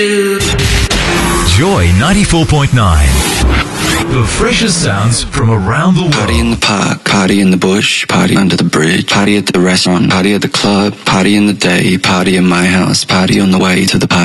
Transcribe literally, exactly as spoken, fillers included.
Joy ninety-four point nine. The freshest sounds from around the world. Party in the park, party in the bush, party under the bridge, party at the restaurant, party at the club, party in the day, party in my house, party on the way to the party.